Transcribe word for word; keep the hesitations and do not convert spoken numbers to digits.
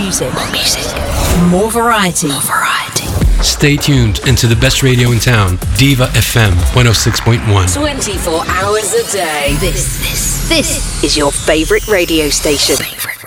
music. More music. More variety. More variety. Stay tuned into the best radio in town, Diva F M one oh six point one. twenty-four hours a day. This, this, this is your favorite radio station. Favorite.